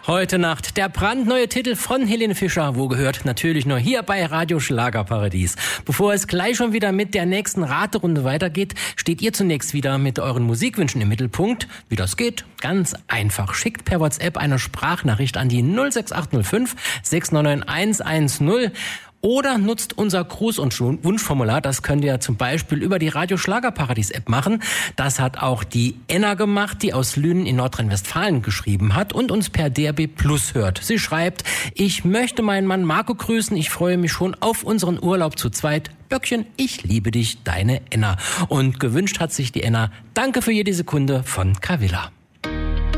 Heute Nacht der brandneue Titel von Helene Fischer, wo gehört, natürlich nur hier bei Radio Schlagerparadies. Bevor es gleich schon wieder mit der nächsten Raterunde weitergeht, steht ihr zunächst wieder mit euren Musikwünschen im Mittelpunkt. Wie das geht? Ganz einfach. Schickt per WhatsApp eine Sprachnachricht an die 06805 699 110. Oder nutzt unser Gruß- und Wunschformular. Das könnt ihr zum Beispiel über die Radio Schlagerparadies-App machen. Das hat auch die Enna gemacht, die aus Lünen in Nordrhein-Westfalen geschrieben hat und uns per DRB Plus hört. Sie schreibt: Ich möchte meinen Mann Marco grüßen. Ich freue mich schon auf unseren Urlaub zu zweit. Böckchen, ich liebe dich, deine Enna. Und gewünscht hat sich die Enna: Danke für jede Sekunde von Kavilla.